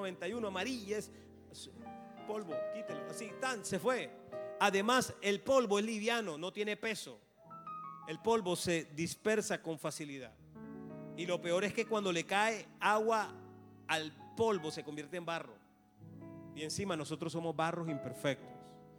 91, amarilla, es polvo, quítelo, así, tan, se fue. Además, el polvo es liviano, no tiene peso. El polvo se dispersa con facilidad. Y lo peor es que cuando le cae agua al polvo se convierte en barro. Y encima nosotros somos barros imperfectos.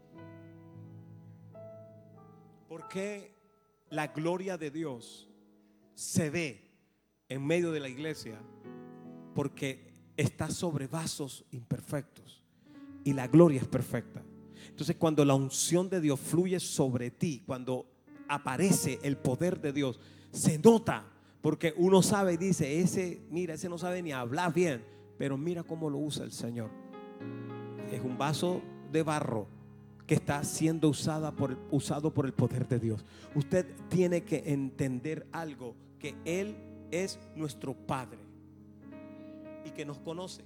¿Por qué la gloria de Dios se ve en medio de la iglesia? Porque está sobre vasos imperfectos y la gloria es perfecta. Entonces, cuando la unción de Dios fluye sobre ti, cuando aparece el poder de Dios, se nota, porque uno sabe y dice, ese no sabe ni hablar bien, pero mira cómo lo usa el Señor. Es un vaso de barro que está siendo usado por el poder de Dios. Usted tiene que entender algo, que Él es nuestro Padre y que nos conoce.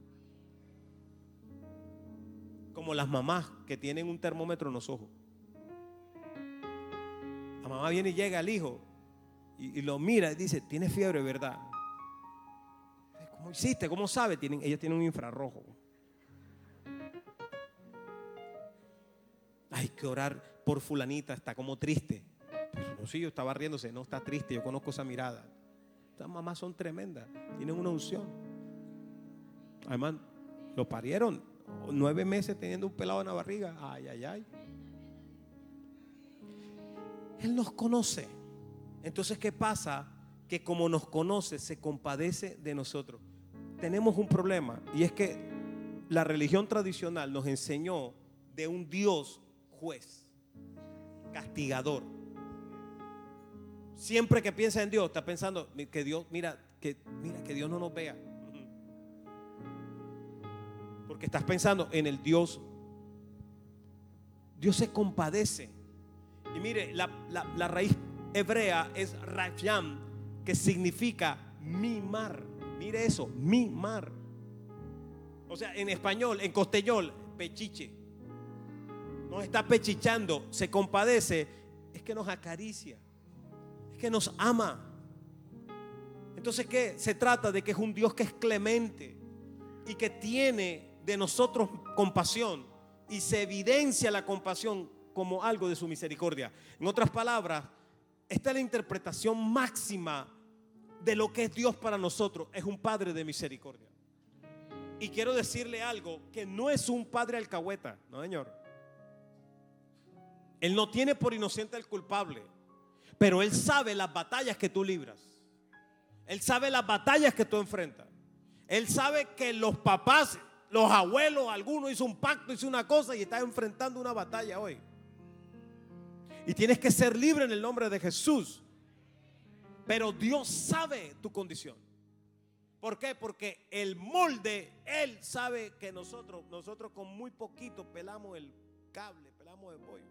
Como las mamás que tienen un termómetro en los ojos. La mamá viene y llega al hijo y lo mira y dice, tiene fiebre, ¿verdad? ¿Cómo hiciste? ¿Cómo sabe? Ella tiene un infrarrojo. Hay que orar por fulanita, está como triste. Pues, no, sí, yo estaba riéndose, no está triste, yo conozco esa mirada. Estas mamás son tremendas, tienen una unción. Además, lo parieron 9 meses teniendo un pelado en la barriga. Ay, ay, ay. Él nos conoce. Entonces, ¿qué pasa? Que como nos conoce, se compadece de nosotros. Tenemos un problema, y es que la religión tradicional nos enseñó de un Dios juez, castigador. Siempre que piensa en Dios, está pensando que Dios, mira que Dios no nos vea. Porque estás pensando en el Dios. Dios se compadece. Y mire, la raíz hebrea es rayam, que significa mimar. Mire eso, mimar. O sea, en español, en costeñol, pechiche. Nos está pechichando, se compadece. Es que nos acaricia, es que nos ama. Entonces, ¿qué? Se trata de que es un Dios que es clemente y que tiene de nosotros compasión, y se evidencia la compasión como algo de su misericordia. En otras palabras, esta es la interpretación máxima de lo que es Dios para nosotros. Es un Padre de misericordia. Y quiero decirle algo, que no es un padre alcahueta, no, señor. Él no tiene por inocente al culpable, pero Él sabe las batallas que tú libras. Él sabe las batallas que tú enfrentas. Él sabe que los papás, los abuelos, alguno hizo un pacto, hizo una cosa y está enfrentando una batalla hoy. Y tienes que ser libre en el nombre de Jesús. Pero Dios sabe tu condición. ¿Por qué? Porque el molde, Él sabe que nosotros con muy poquito pelamos el cable, pelamos el pollo.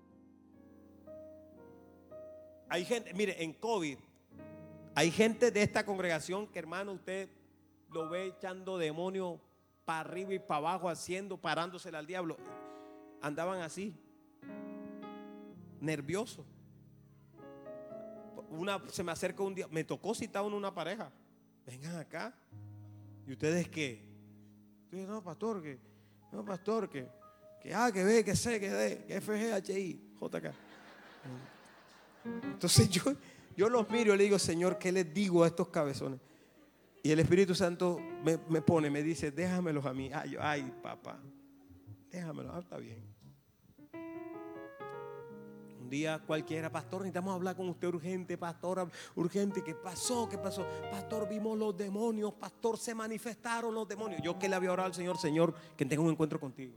Hay gente, mire, en COVID, hay gente de esta congregación que, hermano, usted lo ve echando demonios para arriba y para abajo, parándosele al diablo. Andaban así, nerviosos. Se me acerca un día, me tocó citar una pareja. Vengan acá. ¿Y ustedes qué? Ustedes, no, pastor, que ve, que sé, que de, que FGHI, JK. Entonces yo los miro y le digo, Señor, ¿qué les digo a estos cabezones? Y el Espíritu Santo me dice, déjamelos a mí. Ay, papá, déjamelos, está bien. Un día cualquiera, pastor, necesitamos hablar con usted urgente, pastor, urgente. ¿Qué pasó? Pastor, vimos los demonios, pastor, se manifestaron los demonios. Yo que le había orado al Señor, Señor, que tenga un encuentro contigo.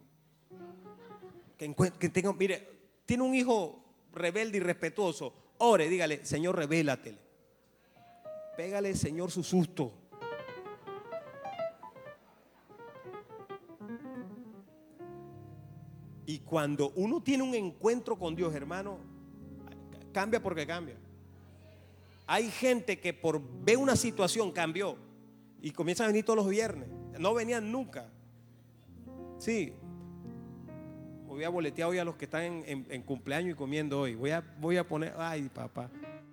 Que tenga, mire, tiene un hijo rebelde y irrespetuoso. Ore, dígale, Señor, revélatele. Pégale, Señor, su susto. Y cuando uno tiene un encuentro con Dios, hermano, cambia porque cambia. Hay gente que por ver una situación cambió y comienzan a venir todos los viernes. No venían nunca. Sí. Voy a boletear hoy a los que están en cumpleaños y comiendo hoy. Voy a poner, ay, papá.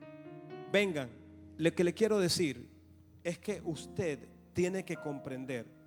Vengan. Lo que le quiero decir es que usted tiene que comprender